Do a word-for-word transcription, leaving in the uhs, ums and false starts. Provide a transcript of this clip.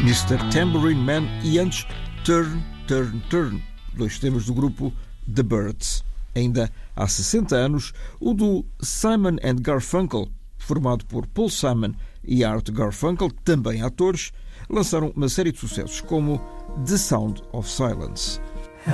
mister Tambourine Man e antes Turn, Turn, Turn, dois temas do grupo The Byrds. Ainda há sessenta anos, o do Simon and Garfunkel, formado por Paul Simon e Art Garfunkel, também atores, lançaram uma série de sucessos como The Sound of Silence.